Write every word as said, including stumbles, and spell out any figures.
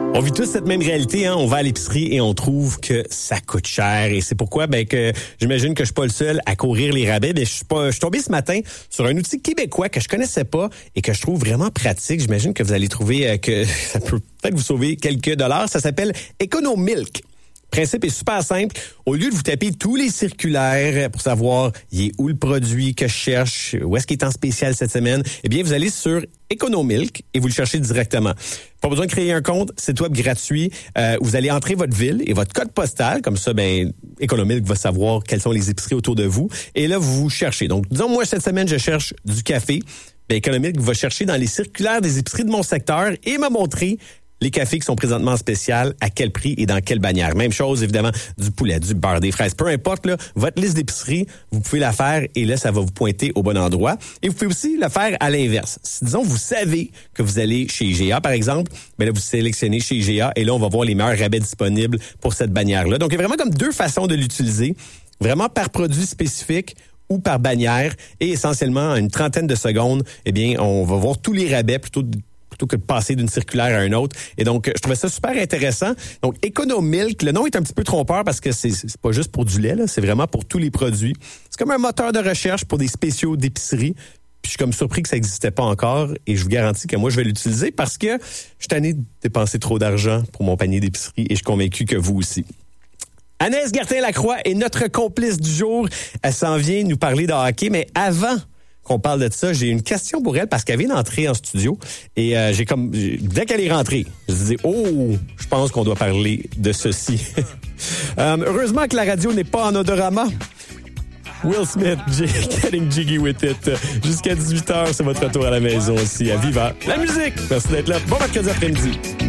On vit tous cette même réalité, hein. On va à l'épicerie et on trouve que ça coûte cher. Et c'est pourquoi, ben, que j'imagine que je suis pas le seul à courir les rabais. Ben, je suis pas, je suis tombé ce matin sur un outil québécois que je connaissais pas et que je trouve vraiment pratique. J'imagine que vous allez trouver euh, que ça peut peut-être vous sauver quelques dollars. Ça s'appelle EconoMilk. Le principe est super simple. Au lieu de vous taper tous les circulaires pour savoir il est où le produit que je cherche, où est-ce qu'il est en spécial cette semaine, eh bien, vous allez sur EconoMilk et vous le cherchez directement. Pas besoin de créer un compte, site web gratuit. Euh, vous allez entrer votre ville et votre code postal. Comme ça, ben, EconoMilk va savoir quelles sont les épiceries autour de vous. Et là, vous vous cherchez. Donc, disons, moi, cette semaine, je cherche du café. Ben, EconoMilk va chercher dans les circulaires des épiceries de mon secteur et me montrer les cafés qui sont présentement en spécial, à quel prix et dans quelle bannière. Même chose, évidemment, du poulet, du beurre, des fraises. Peu importe, là, votre liste d'épicerie, vous pouvez la faire et là, ça va vous pointer au bon endroit. Et vous pouvez aussi le faire à l'inverse. Si, disons, vous savez que vous allez chez I G A, par exemple, ben là, vous sélectionnez chez I G A et là, on va voir les meilleurs rabais disponibles pour cette bannière-là. Donc, il y a vraiment comme deux façons de l'utiliser. Vraiment par produit spécifique ou par bannière. Et essentiellement, en une trentaine de secondes, eh bien, on va voir tous les rabais plutôt de plutôt que de passer d'une circulaire à une autre. Et donc, je trouvais ça super intéressant. Donc, EconoMilk, le nom est un petit peu trompeur parce que c'est, c'est pas juste pour du lait, là, c'est vraiment pour tous les produits. C'est comme un moteur de recherche pour des spéciaux d'épicerie. Puis je suis comme surpris que ça n'existait pas encore et je vous garantis que moi, je vais l'utiliser parce que je suis tanné de dépenser trop d'argent pour mon panier d'épicerie et je suis convaincu que vous aussi. Anaïs Gertin-Lacroix est notre complice du jour. Elle s'en vient nous parler de hockey, mais avant qu'on parle de ça, j'ai une question pour elle parce qu'elle vient d'entrer en studio et euh, j'ai comme dès qu'elle est rentrée, je disais oh, je pense qu'on doit parler de ceci. euh, heureusement que la radio n'est pas en odorama. Will Smith, Getting Jiggy With It. Jusqu'à dix-huit heures, c'est votre retour à la maison aussi à Viva. La musique. Merci d'être là. Bon mercredi après-midi.